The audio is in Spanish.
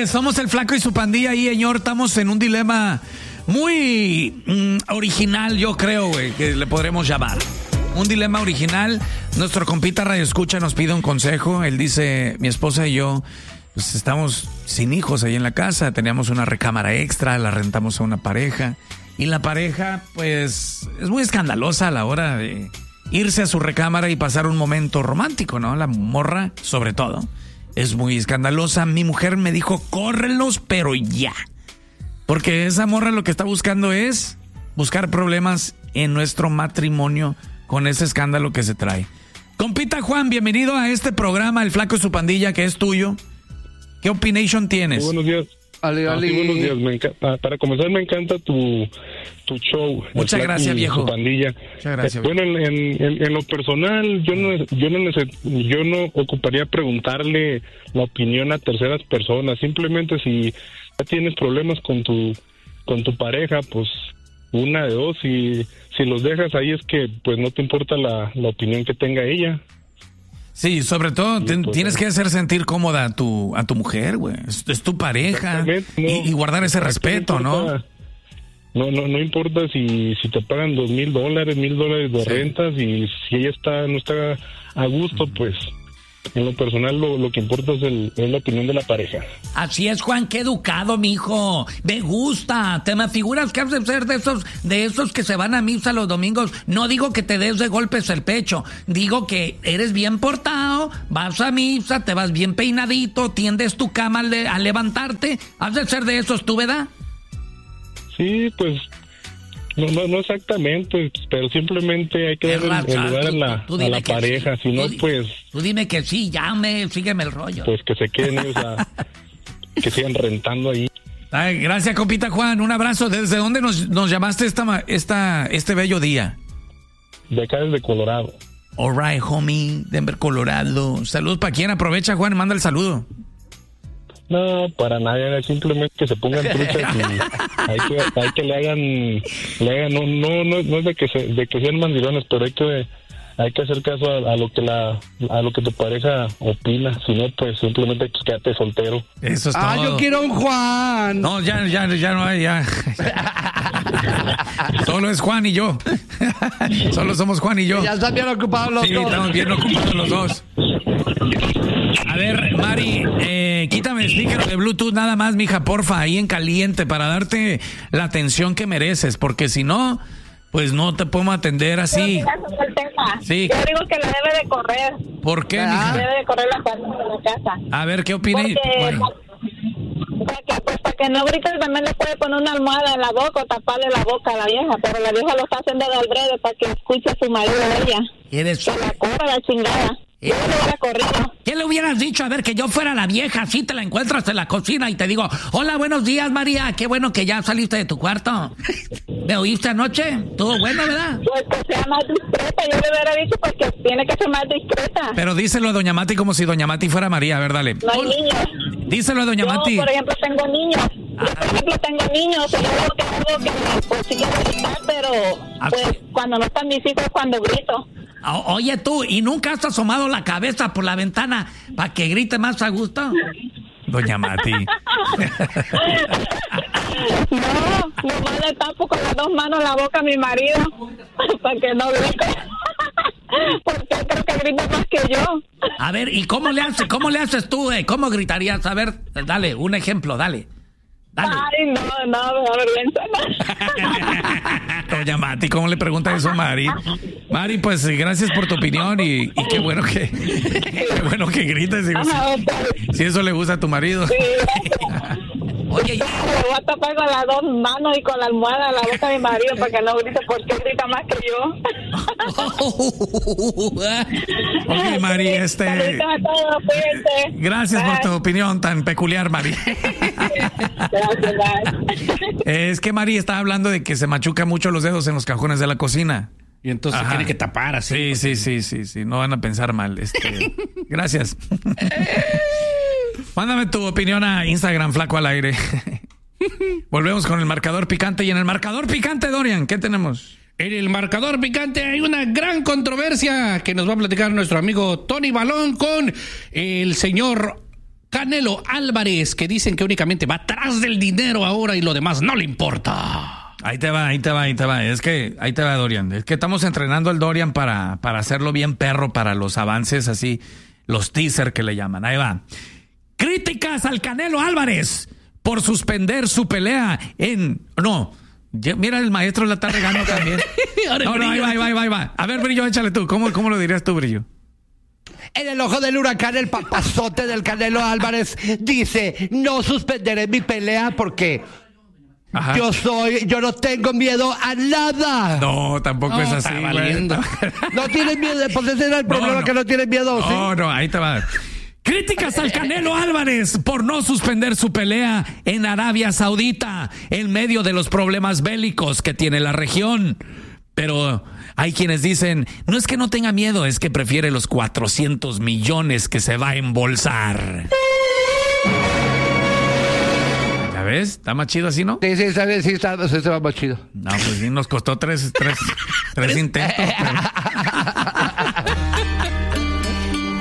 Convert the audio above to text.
Oye, somos el Flaco y su pandilla y señor, estamos en un dilema muy original, yo creo, güey, que le podremos llamar. Un dilema original. Nuestro compita Radio Escucha nos pide un consejo. Él dice, mi esposa y yo, pues estamos sin hijos ahí en la casa, teníamos una recámara extra, la rentamos a una pareja. Y la pareja, pues, es muy escandalosa a la hora de irse a su recámara y pasar un momento romántico, ¿no? La morra, sobre todo, es muy escandalosa. Mi mujer me dijo, córrelos, pero ya. Porque esa morra lo que está buscando es buscar problemas en nuestro matrimonio con ese escándalo que se trae. Compita Juan, bienvenido a este programa, El Flaco y su pandilla, que es tuyo. ¿Qué opinión tienes? Buenos días. Ali. Buenos días. Para comenzar, me encanta tu show. Muchas gracias, viejo. Su pandilla. Muchas gracias. Bueno, en lo personal, yo no ocuparía preguntarle la opinión a terceras personas. Simplemente si ya tienes problemas con tu pareja, pues una de dos. Y si los dejas ahí es que pues no te importa la opinión que tenga ella. Sí, sobre todo tienes que hacer sentir cómoda a tu mujer, güey. Es tu pareja y guardar ese respeto, ¿no? No importa si te pagan $2,000, $1,000 de rentas, y si ella no está a gusto, pues en lo personal lo que importa es la opinión de la pareja. Así es, Juan, qué educado, mijo. Me gusta. Te me figuras que has de ser de esos que se van a misa los domingos. No digo que te des de golpes el pecho. Digo que eres bien portado, vas a misa, te vas bien peinadito, tiendes tu cama al levantarte. Has de ser de esos, ¿tú, verdad? Sí, pues no exactamente, pero simplemente hay que darle el lugar a la pareja, sí. Si no, pues... Tú dime que sí, sígueme el rollo. Pues que se queden ellos que sigan rentando ahí. Ay, gracias, compita Juan, un abrazo. ¿Desde dónde nos llamaste este bello día? De acá desde Colorado. All right, homie, Denver, Colorado. Saludos para quien aprovecha, Juan, manda el saludo. No, para nadie, simplemente que se pongan truchas y hay que le hagan no es de que sean mandilones, pero hay que hacer caso a lo que tu pareja opina. Si no, pues simplemente quédate soltero. Eso es todo. Yo quiero un Juan. No, ya no hay, ya. Solo es Juan y yo. Solo somos Juan y yo. Ya están bien ocupados los dos. Sí, estamos bien ocupados los dos. A ver, Mari, quítame el speaker de Bluetooth nada más, mija, porfa, ahí en caliente, para darte la atención que mereces, porque si no, pues no te podemos atender así. Sí. Yo digo que la debe de correr. ¿Por qué, mija? Debe de correr la casa. A ver, ¿qué opina? Para que no grites, también le puede poner una almohada en la boca o taparle la boca a la vieja, pero la vieja lo está haciendo de albrede para que escuche a su marido de ella. ¿Eres? Que la corra, la chingada. Yo le hubiera corrido. ¿Qué le hubieras dicho? A ver, que yo fuera la vieja, así te la encuentras en la cocina y te digo, hola, buenos días, María, qué bueno que ya saliste de tu cuarto. ¿Me oíste anoche? Estuvo bueno, ¿verdad? Pues que sea más discreta, yo le hubiera dicho porque tiene que ser más discreta. Pero díselo a doña Mati como si doña Mati fuera María, a ver, dale. No hay niños. Díselo a doña Mati. Yo, por ejemplo, tengo niños. Yo creo que es algo que pues sí quiero gritar, pero pues cuando no están mis hijos, cuando grito. Oye tú, ¿y nunca has asomado la cabeza por la ventana para que grite más a gusto? Doña Mati. No le tapo con las dos manos la boca a mi marido para que no grite. Porque creo que grita más que yo. A ver, ¿y cómo le haces tú? ¿Cómo gritarías? A ver, dale, un ejemplo, dale. Ay, no, me da vergüenza. Doña Mati, ¿cómo le pregunta eso a Mari? Mari, pues gracias por tu opinión y qué bueno que grites. Si eso le gusta a tu marido. Sí, oye, me voy a tapar con las dos manos y con la almohada en la boca de mi marido para que no grite, porque grita más que yo. Ok, Mari, gracias por tu opinión tan peculiar, Mari. Gracias, es que Mari estaba hablando de que se machuca mucho los dedos en los cajones de la cocina. Y entonces se tiene que tapar así. Sí. No van a pensar mal. Gracias. Mándame tu opinión a Instagram, Flaco al Aire. Volvemos con el marcador picante. Y en el marcador picante, Dorian, ¿qué tenemos? En el marcador picante hay una gran controversia que nos va a platicar nuestro amigo Tony Balón con el señor Canelo Álvarez, que dicen que únicamente va atrás del dinero ahora y lo demás no le importa. Ahí te va. Es que ahí te va, Dorian. Es que estamos entrenando al Dorian para hacerlo bien perro para los avances así, los teaser que le llaman. Ahí va. Críticas al Canelo Álvarez por suspender su pelea en... No, mira, el maestro la está regando también. Ahí va. A ver, Brillo, échale tú. ¿Cómo lo dirías tú, Brillo? En el ojo del huracán, el papazote del Canelo Álvarez dice: no suspenderé mi pelea porque Ajá. yo no tengo miedo a nada. No, tampoco es así, güey. No tienes miedo, pues ese era el problema, que no tienes miedo, ¿sí? No, ahí te va. Críticas al Canelo Álvarez por no suspender su pelea en Arabia Saudita en medio de los problemas bélicos que tiene la región. Pero hay quienes dicen, no es que no tenga miedo, es que prefiere los 400 millones que se va a embolsar. ¿Ya ves? ¿Está más chido así, no? Sí, está bien, sí, se va más chido. No, pues sí, nos costó tres intentos. Pero...